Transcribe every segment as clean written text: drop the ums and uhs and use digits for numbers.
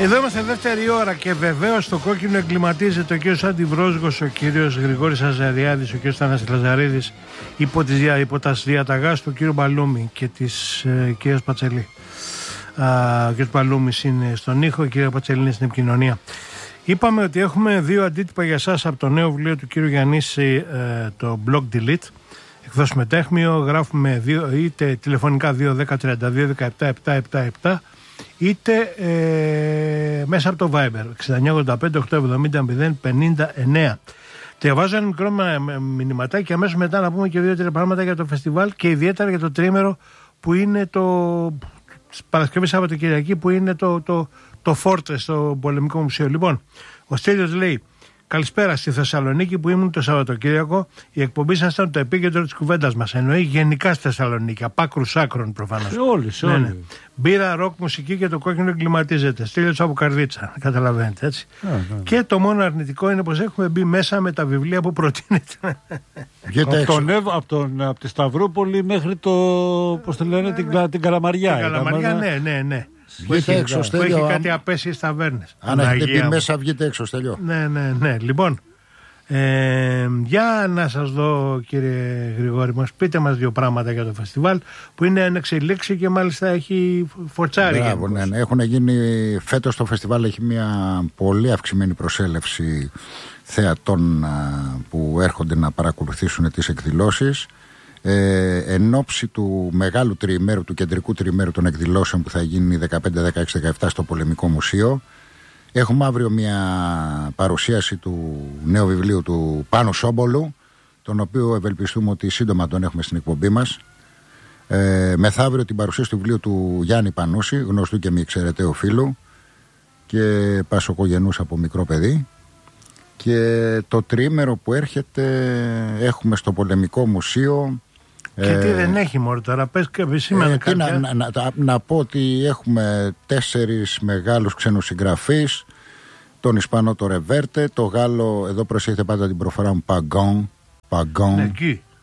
Εδώ είμαστε δεύτερη ώρα και βεβαίως στο κόκκινο εγκληματίζεται ο κύριος Αντιβρόσγος, ο κύριος Γρηγόρης Αζαριάδης, ο κύριος Θανάσης Λαζαρίδης υπό τα διαταγάς του κύριου Μπαλούμη και της κυρίας Πατσελή. Ο κύριος Μπαλούμης είναι στον ήχο, η κυρία Πατσελή είναι στην επικοινωνία. Είπαμε ότι έχουμε δύο αντίτυπα για σας από το νέο βιβλίο του κύριου Γιαννίση, το Blog Delete. Εκδόσεις Μετέχμιο, γράφουμε είτε τηλεφωνικά 2-10-32-17-777 είτε μέσα από το Viber 6985-870-059. Διαβάζω ένα μικρό μηνυματάκι και αμέσως μετά να πούμε και δύο-τρία πράγματα για το φεστιβάλ και ιδιαίτερα για το τρίμερο που είναι το Παρασκευή Σαββατοκυριακή, που είναι το Fortress, το Πολεμικό Μουσείο. Λοιπόν, ο Στέλιος λέει: καλησπέρα, στη Θεσσαλονίκη που ήμουν το Σαββατοκύριακο, η εκπομπή σας ήταν το επίκεντρο της κουβέντας μας. Εννοεί γενικά στη Θεσσαλονίκη, απ' άκρους άκρων προφανώς. Σε όλοι. Ναι. Μπύρα, ροκ, μουσική και το κόκκινο εγκληματίζεται. Στέλιος από Καρδίτσα, καταλαβαίνετε έτσι. Και το μόνο αρνητικό είναι πως έχουμε μπει μέσα με τα βιβλία που προτείνεται. Από τη Σταυρούπολη μέχρι το, πώς το λένε, την Καλαμαριά. Την Καλαμαριά, ναι. Βγείτε έξω, που έχει κάτι απέσιες ταβέρνες. Αν έχετε πει μέσα, βγείτε έξω, Στέλιο. Ναι. Λοιπόν, για να σας δω, κύριε Γρηγόρη μας, πείτε μας δύο πράγματα για το φεστιβάλ που είναι εν εξελίξη και μάλιστα έχει φορτσάρει. Μπράβο, ναι. Έχουν γίνει, φέτος το φεστιβάλ έχει μια πολύ αυξημένη προσέλευση θεατών που έρχονται να παρακολουθήσουν τις εκδηλώσεις. Εν ώψη του μεγάλου τριημέρου, του κεντρικού τριημέρου των εκδηλώσεων που θα γίνει 15, 16, 17 στο Πολεμικό Μουσείο, έχουμε αύριο μια παρουσίαση του νέου βιβλίου του Πάνου Σόμπολου, τον οποίο ευελπιστούμε ότι σύντομα τον έχουμε στην εκπομπή μας. Μεθαύριο την παρουσίαση του βιβλίου του Γιάννη Πανούση, γνωστού και μη εξαιρεταίου φίλου και πασοκογενούς από μικρό παιδί. Και το τριήμερο που έρχεται έχουμε στο Πολεμικό Μουσείο. Και τι δεν έχει μόνο τώρα, πες και επισήμανε κάποια. Να πω ότι έχουμε 4 μεγάλους ξένους συγγραφείς, τον Ισπανό το Ρεβέρτε, το Γάλλο, εδώ προσέχετε πάντα την προφορά μου, Παγκόν,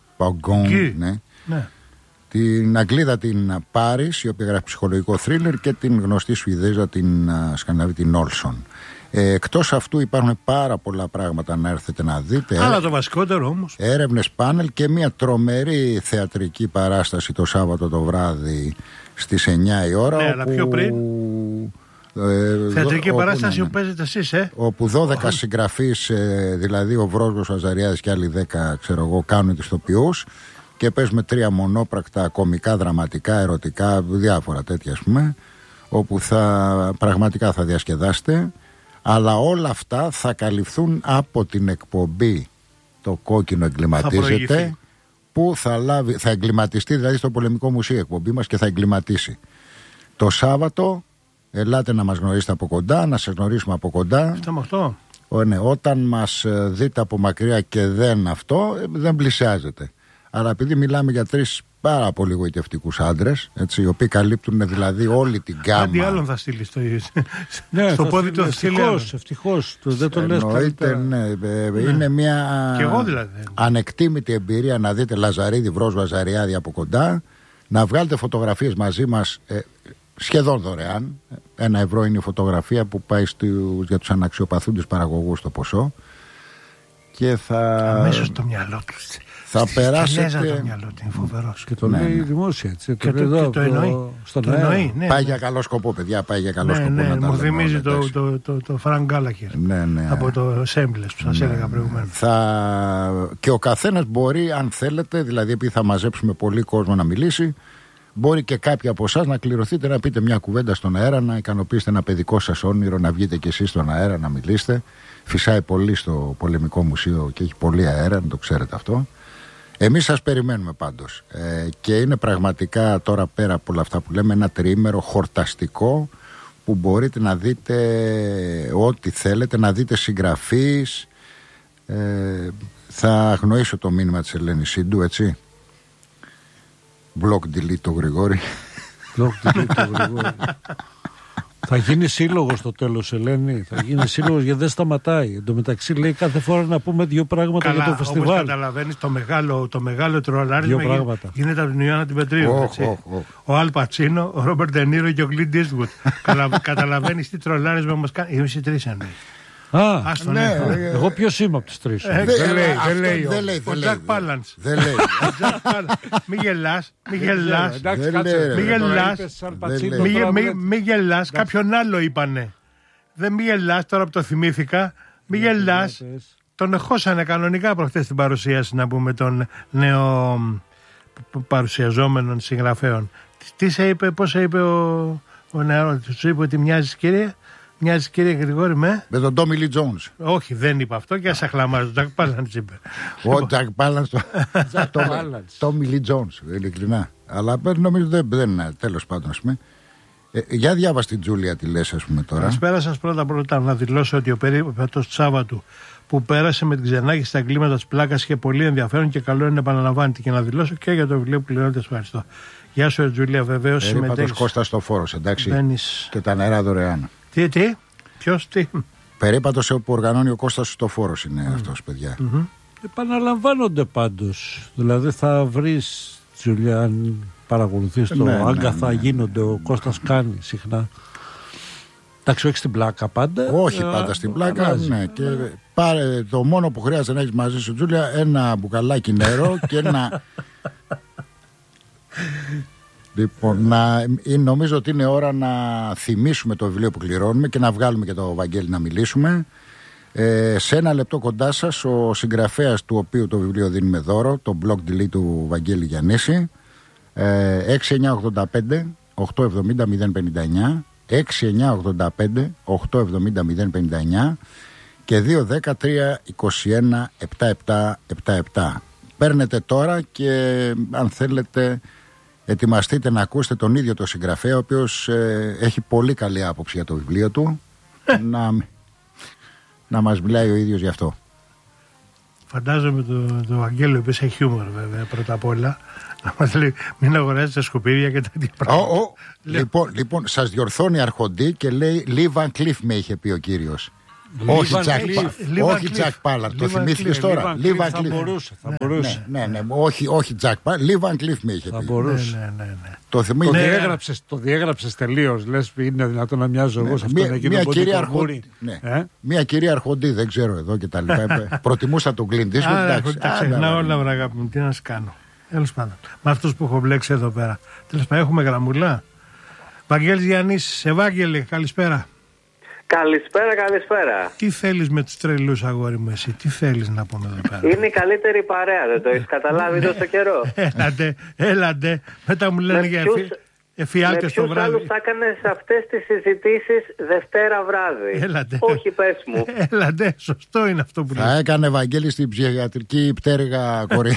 ναι. Την Αγγλίδα την Πάρις, η οποία γράφει ψυχολογικό θρίλερ, και την γνωστή Σουηδέζα την Σκανδιναβή την Όλσον. Εκτός αυτού υπάρχουν πάρα πολλά πράγματα να έρθετε να δείτε. Αλλά το βασικότερο όμως, έρευνες, πάνελ και μια τρομερή θεατρική παράσταση το Σάββατο το βράδυ στις 9 η ώρα. Ναι, αλλά πιο πριν θεατρική παράσταση που παίζετε εσείς, όπου 12 συγγραφείς, δηλαδή ο Βρόσγος, ο Αζαριάδης και άλλοι 10 ξέρω εγώ, κάνουν τις ηθοποιούς και παίζουμε 3 μονόπρακτα κομικά, δραματικά, ερωτικά, διάφορα τέτοια ας πούμε, όπου πραγματικά θα διασκεδάσετε. Αλλά όλα αυτά θα καλυφθούν από την εκπομπή το κόκκινο εγκληματίζεται, που θα εγκληματιστεί δηλαδή στο Πολεμικό Μουσείο εκπομπή μας και θα εγκληματίσει. Το Σάββατο ελάτε να μας γνωρίσετε από κοντά, να σας γνωρίσουμε από κοντά. Ναι, όταν μας δείτε από μακριά και δεν πλησιάζετε. Αλλά επειδή μιλάμε για 3 πάρα πολύ γοητευτικούς άντρες, έτσι, οι οποίοι καλύπτουν δηλαδή όλη την γκάμα. Κάτι άλλον θα στείλει στο πόδι του. Ευτυχώς, δεν το λες καλύτερα. Ναι. Είναι μια ανεκτήμητη εμπειρία να δείτε Λαζαρίδη, Βρόσγο, Αζαριάδη από κοντά, να βγάλετε φωτογραφίες μαζί μας σχεδόν δωρεάν. 1 ευρώ είναι η φωτογραφία που πάει για τους αναξιοπαθούντες παραγωγούς το ποσό. Και αμέσως στο μυαλό τους. Θα περάσετε. Το μυαλό του είναι φοβερός. Και το λέει δημόσια, έτσι. Και το εννοεί. Πάει για καλό σκοπό, παιδιά. Πάει για καλό σκοπό. Ναι, μου θυμίζει το Φρανκ Γκάλαχερ από το Σέμπλες που σας έλεγα προηγουμένως. Και ο καθένας μπορεί, αν θέλετε, δηλαδή επειδή θα μαζέψουμε πολύ κόσμο να μιλήσει, μπορεί και κάποιοι από εσάς να κληρωθείτε να πείτε μια κουβέντα στον αέρα, να ικανοποιήσετε ένα παιδικό σας όνειρο, να βγείτε κι εσείς στον αέρα να μιλήσετε. Φυσάει πολύ στο Πολεμικό Μουσείο και έχει πολύ αέρα, να το ξέρετε αυτό. Εμείς σας περιμένουμε πάντως. Και είναι πραγματικά τώρα, πέρα από όλα αυτά που λέμε, ένα τριήμερο χορταστικό που μπορείτε να δείτε ό,τι θέλετε, να δείτε συγγραφείς. Θα αγνοήσω το μήνυμα της Ελένης Σίντου, έτσι. Blog delete το Γρηγόρη. Θα γίνει σύλλογο στο τέλος, Ελένη. Θα γίνει σύλλογο γιατί δεν σταματάει. Εν τω μεταξύ λέει κάθε φορά να πούμε δύο πράγματα για το φεστιβάλ. Όπως καταλαβαίνεις, το μεγάλο τρολάρισμα γίνεται από την Ιωάννα την Πετρίου. Ο Αλ Πατσίνο, ο Ρόμπερτ Ντενίρο και ο Κλιντ Ίστγουτ. Καταλαβαίνεις τι τρολάρισμα μας κάνει. Εμείς οι τρεις εννοείς. Εγώ ποιος είμαι από τους τρεις? Δεν λέει. Ο Τζακ Πάλαντς. Δεν λέει. Μη γελάς. Μη γελάς. Κάποιον άλλο είπανε. Δεν μη γελάς, τώρα που το θυμήθηκα. Μη γελάς. Τον εχώσανε κανονικά προχτές στην παρουσίαση, να πούμε, των νέο παρουσιαζόμενων συγγραφέων. Τι σε είπε, πώς σε είπε ο νεαρός? Σου είπε ότι μοιάζεις, κύριε? Μοιάζει, κύριε Γρηγόρη, με τον Τόμι Λι Τζόουνς. Όχι, δεν είπα αυτό και ας αχλαμάζω. Ο Τζακ Πάλαντς είπε. Ο Τζακ Πάλαντς. Τόμι Λι Τζόουνς, ειλικρινά. Αλλά νομίζω δεν είναι, τέλος πάντων, ας πούμε. Για διάβασε την Τζούλια τι λες, ας πούμε, τώρα. Καλησπέρα σας. Πρώτα να δηλώσω ότι ο περίπατος του Σάββατου που πέρασε με την Ξενάκη στα εγκλήματα της πλάκας είχε πολύ ενδιαφέρον και καλό είναι να επαναλαμβάνεται, και να δηλώσω και για το βιβλίο που πληρώνετε. Ευχαριστώ. Γεια σου, Τζούλια, βεβαίως συμμετέχει. Περίπατος Κώστας στο Φόρος, εντάξει. Και τα νερά δωρεάν. Τι, ποιος, τι? Περίπατος που οργανώνει ο Κώστας στο Φόρος είναι αυτός, παιδιά. Επαναλαμβάνονται πάντως. Δηλαδή θα βρεις, Τζούλια, αν παρακολουθείς το Άγκαθα, γίνονται, ο Κώστας κάνει συχνά. Εντάξει, όχι στην πλάκα πάντα. Όχι πάντα στην πλάκα, ναι. Και πάρε το μόνο που χρειάζεται να έχεις μαζί σου, Τζούλια, ένα μπουκαλάκι νερό και ένα... Λοιπόν, νομίζω ότι είναι ώρα να θυμίσουμε το βιβλίο που κληρώνουμε και να βγάλουμε και το Βαγγέλη να μιλήσουμε. Σε ένα λεπτό κοντά σας ο συγγραφέας του οποίου το βιβλίο δίνουμε δώρο, το blog delete του Βαγγέλη Γιαννίση. 6985 870 059, 6985 870 059 και 210 321 7777. Παίρνετε τώρα και αν θέλετε ετοιμαστείτε να ακούσετε τον ίδιο το συγγραφέα, ο οποίος έχει πολύ καλή άποψη για το βιβλίο του. να μας μιλάει ο ίδιος γι' αυτό. Φαντάζομαι το Βαγγέλη, ο οποίος έχει χιούμορ βέβαια πρώτα απ' όλα, να μας λέει μην αγοράζετε σκουπίδια και τέτοια πράγματα. Λοιπόν, σας διορθώνει αρχοντή και λέει Lee Van Cleef με είχε πει ο κύριος. Όχι Jack Ballard. Το θυμήθηκες τώρα? Lee Van Cleef. Θα μπορούσε. Ναι. Όχι Jack Ballard. Lee Van Cleef με είχε πει. Θα μπορούσε. Το διέγραψες τελείως. Λες είναι δυνατόν να μοιάζω εγώ σε αυτόν εκείνο που μια κυρία αρχοντή, δεν ξέρω εδώ και τα λοιπά. Προτιμούσα τον Clint Eastwood. Τα ξεχνάω όλα, αγάπη μου. Τι να σου κάνω. Τέλος πάντων. Με αυτούς που έχω μπλέξει εδώ πέρα. Τέλος πάντων, έχουμε γραμμουλά. Βαγγέλης Γιαννίσης, Ευάγγελε, καλησπέρα. Καλησπέρα. Τι θέλεις με τους τρελούς, αγόρι μου, εσύ? Τι θέλεις να πούμε εδώ πέρα? Είναι η καλύτερη παρέα, δεν το έχεις καταλάβει τόσο καιρό? Έλατε. Μετά μου λένε για εφιάλτες το βράδυ. Με ποιους άλλους θα έκανες αυτές τις συζητήσεις Δευτέρα βράδυ? Έλατε. Όχι, πες μου. Έλατε, σωστό είναι αυτό που λέει. Θα έκανε Βαγγέλη στην ψυχιατρική πτέρυγα κορή.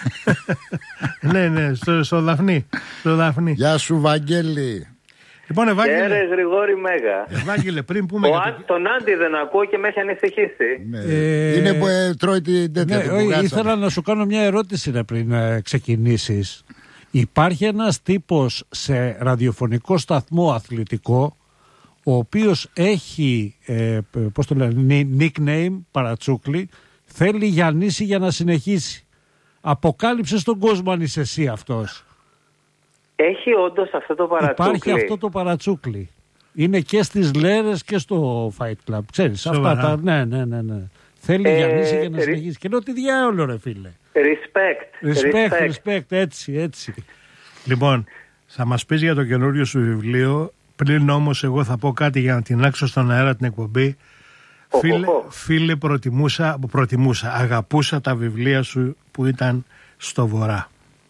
Ναι, στο Δαφνί. Γεια σου Βαγγέλη. Λοιπόν, Ευάγγελε. Κέρε Γρηγόρη Μέγα. Ευάγγελε, πριν πούμε. Τον Άντι δεν ακούω και με έχει ανησυχήσει. Είναι που τρώει την τέτοια. Ήθελα να σου κάνω μια ερώτηση πριν ξεκινήσεις. Υπάρχει ένας τύπος σε ραδιοφωνικό σταθμό αθλητικό, ο οποίος έχει, πώς το λένε, nickname, παρατσούκλι, θέλει Γιαννίση για να συνεχίσει. Αποκάλυψε στον κόσμο αν είσαι εσύ αυτός. Έχει όντως αυτό το παρατσούκλι? Υπάρχει αυτό το παρατσούκλι. Είναι και στις Λέρες και στο Fight Club. Ξέρεις, αυτά τα... Ναι. Θέλει Γιαννίση για να συνεχίσει. Και λέω τι διάολο ρε φίλε. Respect. Έτσι. Λοιπόν, θα μας πεις για το καινούριο σου βιβλίο. Πριν όμως εγώ θα πω κάτι για να τεινάξω στον αέρα την εκπομπή. Φίλε, αγαπούσα τα βιβλία σου που ήταν στο Βορρά.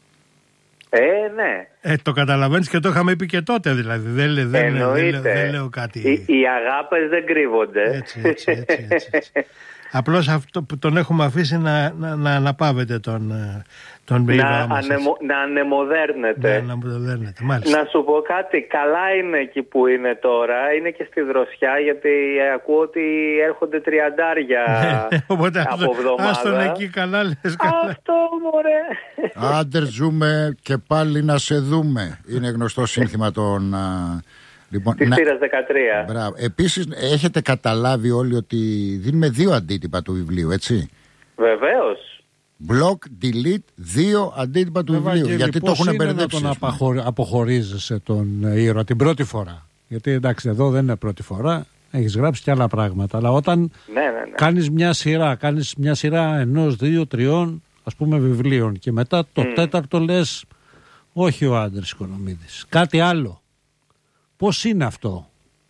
Ναι. Το καταλαβαίνεις και το είχαμε πει και τότε δηλαδή. Δεν λέω κάτι. Οι αγάπες δεν κρύβονται. Έτσι. Απλώς αυτό που τον έχουμε αφήσει να αναπαύεται τον μπήβα μας. Να ανεμοδέρνεται. Να σου πω κάτι, καλά είναι εκεί που είναι τώρα, είναι και στη δροσιά, γιατί ακούω ότι έρχονται 30 από εβδομάδα. Άστον εκεί, καλά λες. Αυτό μωρέ. Άντερ ζούμε και πάλι να σε δούμε. Είναι γνωστό σύνθημα των Λοιπόν, της θύρας 13. Μπράβο. Επίσης έχετε καταλάβει όλοι ότι δίνουμε 2 αντίτυπα του βιβλίου, έτσι? Βεβαίως. Block, delete, 2 αντίτυπα του βιβλίου. Γιατί το έχουν μπερδέψει. Να τον αποχωρίζεσαι τον ήρωα την πρώτη φορά. Γιατί εντάξει, εδώ δεν είναι πρώτη φορά. Έχεις γράψει και άλλα πράγματα. Αλλά όταν κάνεις μια σειρά 1, 2, 3 ας πούμε βιβλίων και μετά το τέταρτο λες όχι ο Άντρης Οικονομίδης, κάτι άλλο. Πώς είναι αυτό?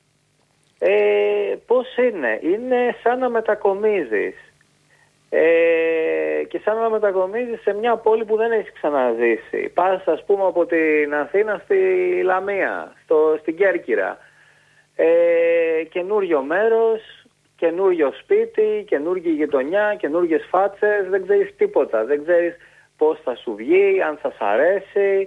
Πώς είναι? Είναι σαν να μετακομίζεις. Και σαν να μετακομίζεις σε μια πόλη που δεν έχεις ξαναζήσει. Πας ας πούμε από την Αθήνα στη Λαμία, στην Κέρκυρα. Καινούριο μέρος, καινούριο σπίτι, καινούργια γειτονιά, καινούργιες φάτσες, δεν ξέρεις τίποτα. Δεν ξέρεις πώς θα σου βγει, αν θα σ' αρέσει.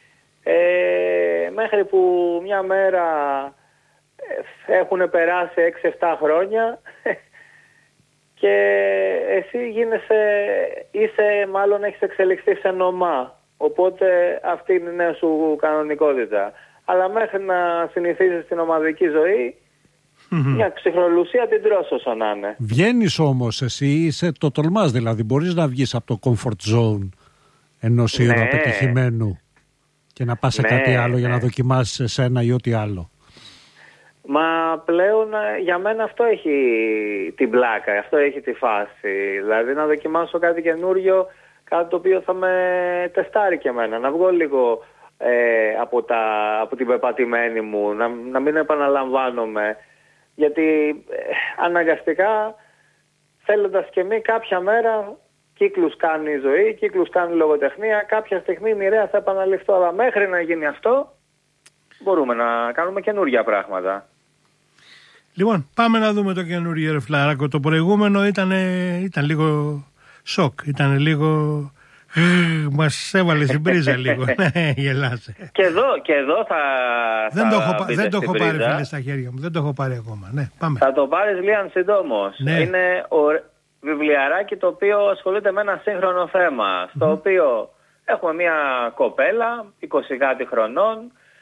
Μέχρι που μια μέρα έχουν περάσει 6-7 χρόνια και εσύ έχεις εξελιχθεί σε νομά. Οπότε αυτή είναι η νέα σου κανονικότητα. Αλλά μέχρι να συνηθίζεις την ομαδική ζωή, μια ψυχρολουσία την τρως όσο να είναι. Βγαίνεις όμως εσύ, το τολμάς δηλαδή, μπορείς να βγεις από το comfort zone ενός ήρωα πετυχημένου και να πας σε κάτι άλλο για να δοκιμάσεις εσένα ή ό,τι άλλο. Μα πλέον για μένα αυτό έχει την πλάκα, αυτό έχει τη φάση. Δηλαδή να δοκιμάσω κάτι καινούριο, κάτι το οποίο θα με τεστάρει και εμένα. Να βγω λίγο από την πεπατημένη μου, να μην επαναλαμβάνομαι. Γιατί αναγκαστικά, θέλοντας και εμείς κάποια μέρα, κύκλους κάνει η ζωή, κύκλους κάνει η λογοτεχνία, κάποια στιγμή μοιραία θα επαναληφθώ. Αλλά μέχρι να γίνει αυτό, μπορούμε να κάνουμε καινούργια πράγματα. Λοιπόν, πάμε να δούμε το καινούργιο ρε Φλαράκο. Το προηγούμενο ήταν λίγο σοκ, ήταν λίγο... Μας έβαλε στην πρίζα λίγο. Ναι, γελάσε. Και εδώ θα... Δεν το έχω πάρει φίλε στα χέρια μου. Δεν το έχω πάρει ακόμα. Ναι, πάμε. Θα το πάρεις Λίαν συντόμως. Ναι. Είναι βιβλιαράκι το οποίο ασχολείται με ένα σύγχρονο θέμα. Στο οποίο έχουμε μια κοπέλα 20 κάτι χρονών.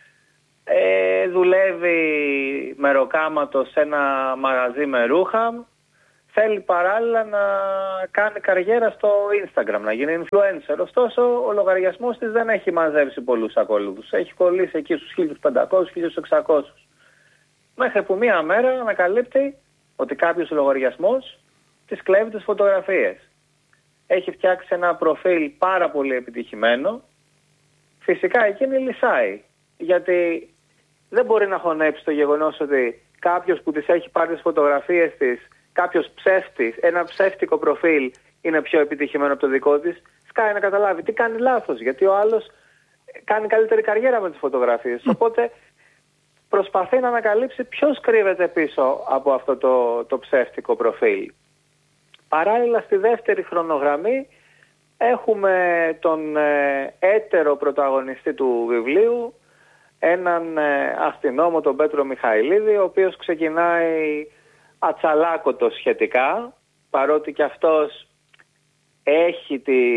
Δουλεύει μεροκάματο σε ένα μαγαζί με ρούχα. Θέλει παράλληλα να κάνει καριέρα στο Instagram, να γίνει influencer. Ωστόσο, ο λογαριασμός της δεν έχει μαζέψει πολλούς ακολούθους. Έχει κολλήσει εκεί στους 1.500-1.600. Μέχρι που μία μέρα ανακαλύπτει ότι κάποιος λογαριασμός της κλέβει τις φωτογραφίες. Έχει φτιάξει ένα προφίλ πάρα πολύ επιτυχημένο. Φυσικά εκείνη λυσάει. Γιατί δεν μπορεί να χωνέψει το γεγονός ότι κάποιος που της έχει πάρει τις φωτογραφίες της, κάποιος ψεύτης, ένα ψεύτικο προφίλ είναι πιο επιτυχημένο από το δικό της, σκάει να καταλάβει τι κάνει λάθος, γιατί ο άλλος κάνει καλύτερη καριέρα με τις φωτογραφίες. Οπότε προσπαθεί να ανακαλύψει ποιος κρύβεται πίσω από αυτό το ψεύτικο προφίλ. Παράλληλα στη δεύτερη χρονογραμμή έχουμε τον έτερο πρωταγωνιστή του βιβλίου, έναν αστυνόμο, τον Πέτρο Μιχαηλίδη, ο οποίος ξεκινάει ατσαλάκωτος σχετικά, παρότι και αυτός έχει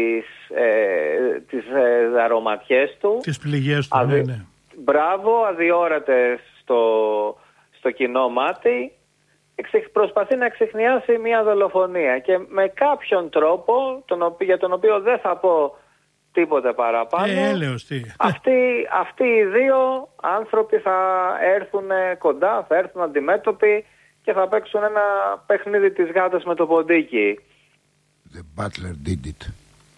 τις αρωματιές του. Τις πληγές του, ναι. Μπράβο, αδιόρατες στο κοινό μάτι. Προσπαθεί να εξιχνιάσει μια δολοφονία και με κάποιον τρόπο, για τον οποίο δεν θα πω τίποτε παραπάνω, αυτοί οι δύο άνθρωποι θα έρθουν κοντά, θα έρθουν αντιμέτωποι και θα παίξουν ένα παιχνίδι της γάτας με το ποντίκι. The butler did it.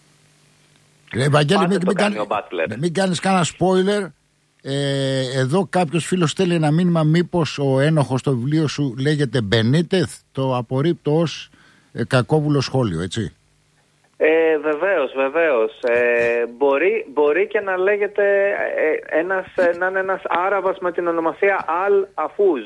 Βαγγέλη, μην κάνεις κανένα spoiler. Εδώ κάποιος φίλος στέλνει ένα μήνυμα, μήπως ο ένοχος στο βιβλίο σου λέγεται Μπενίτεθ. Το απορρίπτω ως κακόβουλο σχόλιο, έτσι. Βεβαίως. Μπορεί και να λέγεται να είναι ένας Άραβας με την ονομασία Αλ Αφούζ.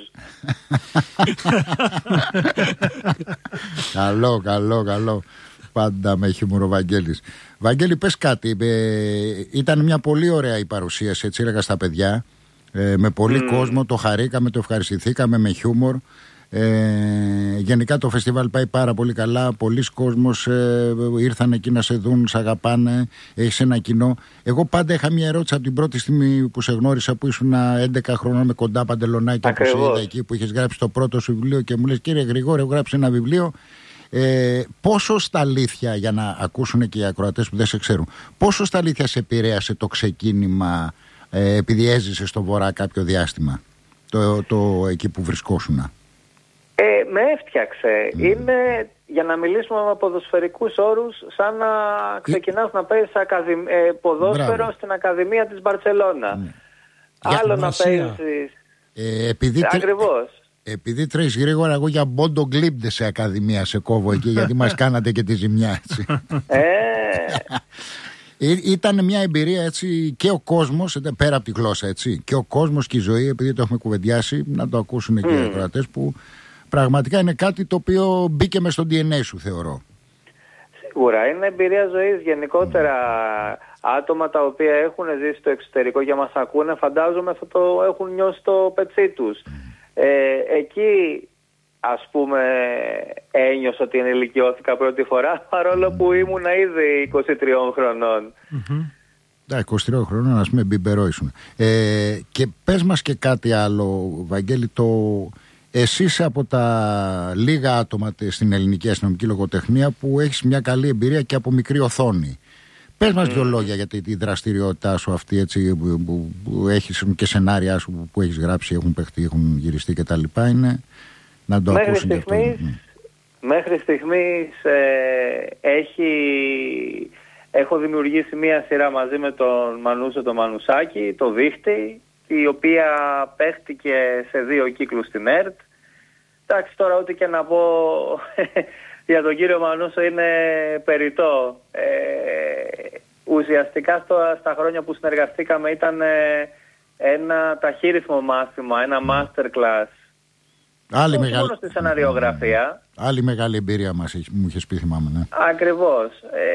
Καλό. Πάντα με χιούμορ ο Βαγγέλης. Βαγγέλη, πες κάτι. Ήταν μια πολύ ωραία η παρουσίαση, έτσι έλεγα στα παιδιά. Με πολύ κόσμο, το χαρήκαμε, το ευχαριστηθήκαμε με χιούμορ. Γενικά το φεστιβάλ πάει πάρα πολύ καλά. Πολλοί κόσμος ήρθαν εκεί να σε δουν, σε αγαπάνε. Έχεις ένα κοινό. Εγώ πάντα είχα μια ερώτηση από την πρώτη στιγμή που σε γνώρισα, που ήσουν 11 χρονών με κοντά παντελονάκια, που σε είδα εκεί, που είχες γράψει το πρώτο σου βιβλίο και μου λες, κύριε Γρηγόρη, έχω γράψει ένα βιβλίο. Πόσο στα αλήθεια, για να ακούσουν και οι ακροατές που δεν σε ξέρουν, πόσο στα αλήθεια σε επηρέασε το ξεκίνημα, επειδή έζησε στο Βορρά κάποιο διάστημα, εκεί που βρισκόσουνα? Με έφτιαξε. Είναι, για να μιλήσουμε με ποδοσφαιρικούς όρους, σαν να ξεκινάς να παίζεις ποδόσφαιρο στην Ακαδημία της Μπαρτσελώνα. Άλλο να παίζεις. Ακριβώς. Επειδή τρέχεις γρήγορα, εγώ για Μπόντο Γκλίμπντε σε Ακαδημία σε κόβω εκεί, γιατί μας κάνατε και τη ζημιά, έτσι. Ήταν μια εμπειρία, έτσι, και ο κόσμος, πέρα από τη γλώσσα, έτσι, και ο κόσμος και η ζωή, επειδή το έχουμε κουβεντιάσει, να το ακούσουν και οι ακροατές, που πραγματικά είναι κάτι το οποίο μπήκε μες στο DNA σου, θεωρώ. Σίγουρα, είναι εμπειρία ζωής. Γενικότερα, άτομα τα οποία έχουν ζήσει στο εξωτερικό και μας ακούνε, φαντάζομαι θα το έχουν νιώσει το πετσί τους. Εκεί, ας πούμε, ένιωσα ότι ενηλικιώθηκα πρώτη φορά, παρόλο που ήμουν ήδη 23 χρονών. 23 χρονών, ας πούμε, μπιμπερό ήσουν. Και πες μας και κάτι άλλο, Βαγγέλη, εσύ είσαι από τα λίγα άτομα στην ελληνική αστυνομική λογοτεχνία που έχεις μια καλή εμπειρία και από μικρή οθόνη. Πες μας δύο λόγια για τη δραστηριότητά σου αυτή, έτσι, που έχεις και σενάρια σου που έχεις γράψει, έχουν παιχτεί, έχουν γυριστεί κτλ. Είναι να το ακούσουν και αυτό. Μέχρι στιγμής έχω δημιουργήσει μία σειρά μαζί με τον Μανούσο τον Μανουσάκη, το Δίχτυ, η οποία παίχτηκε σε 2 κύκλους στην ΕΡΤ. Εντάξει, τώρα ό,τι και να πω για τον κύριο Μανούσο είναι περιττό. Ουσιαστικά στα χρόνια που συνεργαστήκαμε ήταν ένα ταχύρυθμο μάθημα, ένα masterclass. Άλλη όχι μόνο στη σεναριογραφία. Άλλη μεγάλη εμπειρία μου είχες πει, θυμάμαι. Ναι. Ακριβώς.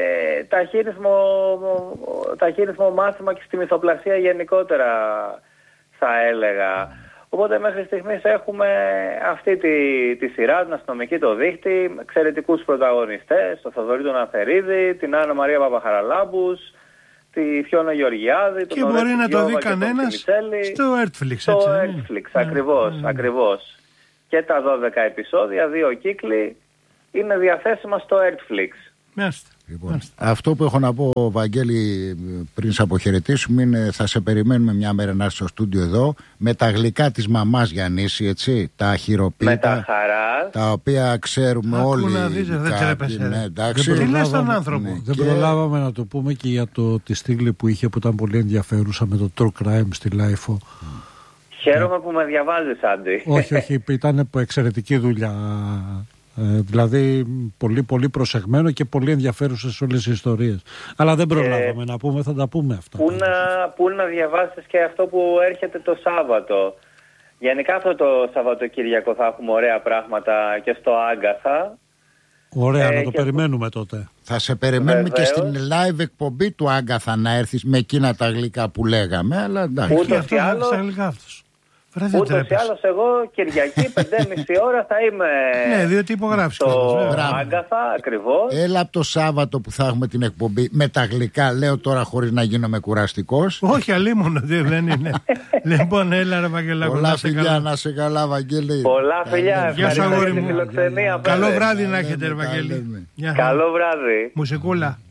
Ταχύρυθμο μάθημα και στη μυθοπλασία γενικότερα, θα έλεγα. Οπότε μέχρι στιγμής έχουμε αυτή τη σειρά, την αστυνομική, το Δίχτυ, με εξαιρετικούς πρωταγωνιστές, τον Θοδωρή τον Αθερίδη, την Άννα Μαρία Παπαχαραλάμπους, τη Φιώνα Γεωργιάδη, και τον μπορεί να το δει κανένας στο Netflix. Στο Netflix, ακριβώς. Και τα 12 επεισόδια, 2 κύκλοι, είναι διαθέσιμα στο Netflix. Λοιπόν, αυτό που έχω να πω, Βαγγέλη, πριν σε αποχαιρετήσουμε, είναι θα σε περιμένουμε μια μέρα να έρθει στο στούντιο εδώ με τα γλυκά της μαμάς Γιαννίση, έτσι, τα χειροποίητα, τα οποία ξέρουμε όλοι. Να δεις, δεν τρέπεσαι. Ναι, εντάξει. Τι λες τον άνθρωπο. Ναι, δεν προλάβαμε να το πούμε και για τη στήλη που είχε, που ήταν πολύ ενδιαφέρουσα, με το True Crime στη Λάιφο. Χαίρομαι που με διαβάζεις, Άντι. Όχι, ήταν εξαιρετική δουλειά. Δηλαδή πολύ πολύ προσεγμένο και πολύ ενδιαφέρουσες όλες οι ιστορίες. Αλλά δεν προλάβαμε να πούμε, θα τα πούμε αυτά. Πού να διαβάσεις και αυτό που έρχεται το Σάββατο. Γενικά αυτό το Σαββατοκύριακο θα έχουμε ωραία πράγματα και στο Άγκαθα. Ωραία, να το περιμένουμε τότε. Θα σε περιμένουμε και στην live εκπομπή του Άγκαθα να έρθεις με εκείνα τα γλυκά που λέγαμε. Αλλά εντάξει. Ούτως ή άλλως εγώ Κυριακή 5:30 ώρα θα είμαι. Ναι, διότι υπογράφεις στο Άγκαθα, ακριβώς. Έλα από το Σάββατο που θα έχουμε την εκπομπή με τα γλυκά, λέω τώρα χωρίς να γίνομαι κουραστικός. Όχι, αλίμονο, δεν είναι. Λοιπόν, έλα ρε Βαγγελάκο. Πολλά φιλιά, να σε καλά, Βαγγέλη. Πολλά φιλιά, γεια σου αγόρι μου. φιλοξενία. Καλό βράδυ να έχετε, Βαγγέλη. Καλό βράδυ. Μουσικούλα.